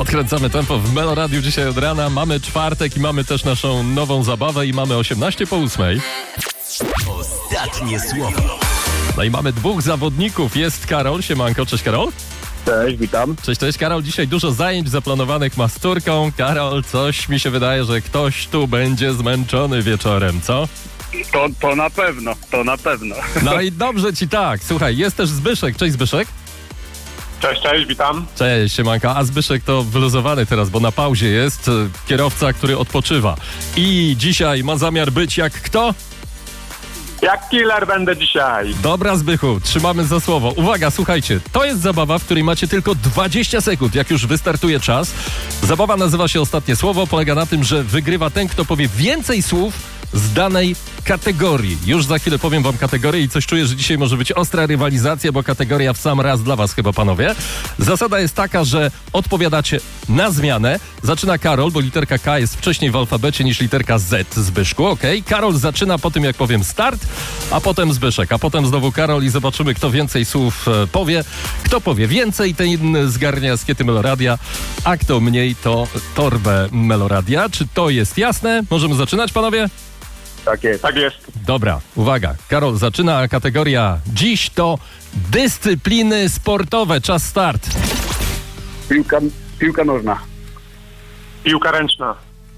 Podkręcamy tempo w Melo Radiu dzisiaj od rana. Mamy czwartek i mamy też naszą nową zabawę i mamy 8:18. Ostatnie słowo. No i mamy dwóch zawodników. Jest Karol. Siemanko, cześć Karol. Cześć, witam. Cześć Karol. Dzisiaj dużo zajęć zaplanowanych ma z córką. Karol, coś mi się wydaje, że ktoś tu będzie zmęczony wieczorem, co? To na pewno. No i dobrze ci tak. Słuchaj, jest też Zbyszek. Cześć Zbyszek. Cześć, witam. Cześć, siemanka. A Zbyszek to wyluzowany teraz, bo na pauzie jest kierowca, który odpoczywa. I dzisiaj ma zamiar być jak kto? Jak killer będę dzisiaj. Dobra, Zbychu, trzymamy za słowo. Uwaga, słuchajcie, to jest zabawa, w której macie tylko 20 sekund, jak już wystartuje czas. Zabawa nazywa się Ostatnie Słowo. Polega na tym, że wygrywa ten, kto powie więcej słów z danej kategorii. Już za chwilę powiem wam kategorię i coś czuję, że dzisiaj może być ostra rywalizacja, bo kategoria w sam raz dla was chyba, panowie. Zasada jest taka, że odpowiadacie na zmianę. Zaczyna Karol, bo literka K jest wcześniej w alfabecie niż literka Z, Zbyszku, okej? Karol zaczyna po tym, jak powiem start, a potem Zbyszek, a potem znowu Karol i zobaczymy, kto więcej słów powie. Kto powie więcej, ten inny zgarnia skiety Meloradia, a kto mniej, to torbę Meloradia. Czy to jest jasne? Możemy zaczynać, panowie? Tak jest. Dobra, uwaga. Karol zaczyna, a kategoria dziś to dyscypliny sportowe. Czas start. Piłka nożna. Piłka ręczna.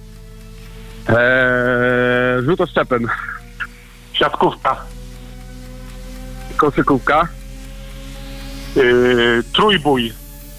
Rzut oszczepen. Siatkówka. Koszykówka. Trójbój.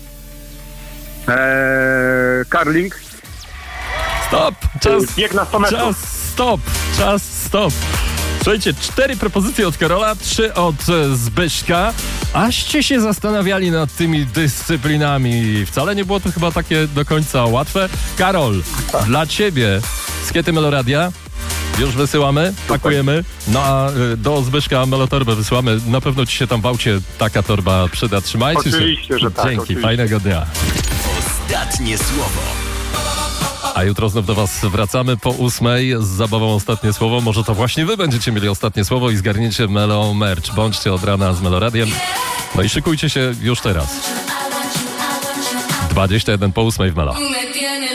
Curling. Stop! Czas! Bieg na 100 metrów. Czas, stop! Słuchajcie, 4 propozycje od Karola, 3 od Zbyszka. Aście się zastanawiali nad tymi dyscyplinami. Wcale nie było to chyba takie do końca łatwe. Karol, dla ciebie skiety Meloradia już wysyłamy, pakujemy. No a do Zbyszka Melotorbę wysyłamy. Na pewno ci się tam w aucie taka torba przyda. Trzymajcie się. Oczywiście, że tak. Dzięki, oczywiście. fajnego dnia. Ostatnie słowo. A jutro znów do was wracamy po 8:00 z zabawą Ostatnie Słowo. Może to właśnie wy będziecie mieli ostatnie słowo i zgarniecie Melo Merch. Bądźcie od rana z Meloradiem. No i szykujcie się już teraz. 21 po 8:00 w Melo.